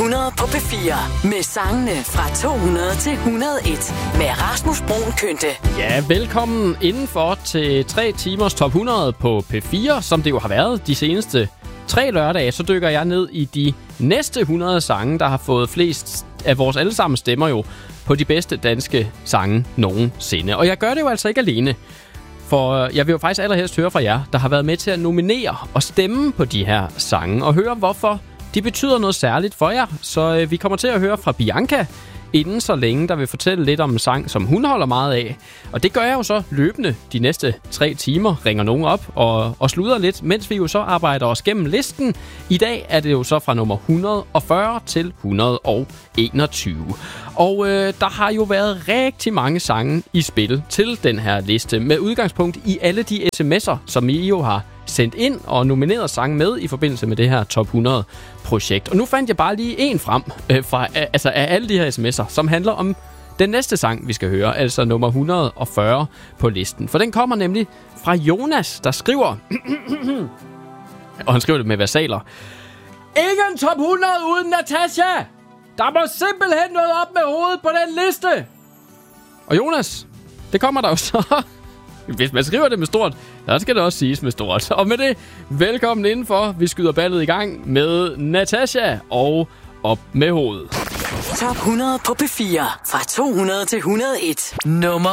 100 på P4 med sangene fra 200 til 101 med Rasmus Bruun Kynte. Ja, velkommen indenfor til 3 timers top 100 på P4, som det jo har været de seneste 3 lørdage. Så dykker jeg ned i de næste 100 sange, der har fået flest af vores allesammen stemmer jo på de bedste danske sange nogensinde. Og jeg gør det jo altså ikke alene. For jeg vil jo faktisk allerhelst høre fra jer, der har været med til at nominere og stemme på de her sange, og høre, hvorfor de betyder noget særligt for jer. Så vi kommer til at høre fra Bianca inden så længe, der vil fortælle lidt om en sang, som hun holder meget af. Og det gør jeg jo så løbende de næste 3 timer, ringer nogen op og sluder lidt, mens vi jo så arbejder os gennem listen. I dag er det jo så fra nummer 140 til 121. Og der har jo været rigtig mange sange i spil til den her liste, med udgangspunkt i alle de sms'er, som I jo har sendt ind og nomineret sange med i forbindelse med det her top 100 projekt. Og nu fandt jeg bare lige en frem af alle de her sms'er, som handler om den næste sang, vi skal høre, altså nummer 140 på listen. For den kommer nemlig fra Jonas, der skriver, og han skriver det med versaler: ingen top 100 uden Natasha! Der må simpelthen noget op med hovedet på den liste! Og Jonas, det kommer der jo så. Hvis man skriver det med stort, så skal det også siges med stort. Og med det, velkommen indenfor. Vi skyder ballet i gang med Natasha og Op med hovedet. Top 100 på P4 fra 200 til 101. Nummer